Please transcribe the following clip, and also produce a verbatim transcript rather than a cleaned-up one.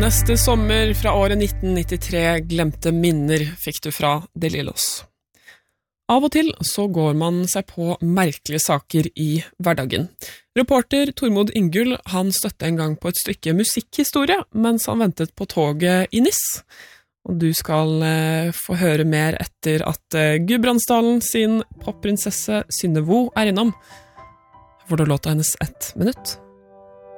Neste sommer fra året nitten nittitre, glemte minner fikk du fra De Lillos. Av og til så går man seg på merkelige saker i hverdagen. Reporter Tormod Ingull, han støtte en gang på et stykke musikkhistorie mens han ventet på toget i Nis. Og du skal eh, få høre mer etter at eh, Gudbrandsdalen sin popprinsesse Synnevo er innom. Hvor da låta hennes ett minutt.